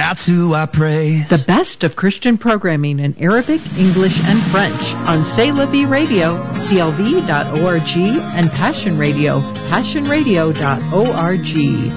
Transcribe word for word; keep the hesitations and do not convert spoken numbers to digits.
that's who I praise. The best of Christian programming in Arabic, English, and French on C'est La Vie Radio, C L V dot org, and Passion Radio, passion radio dot org.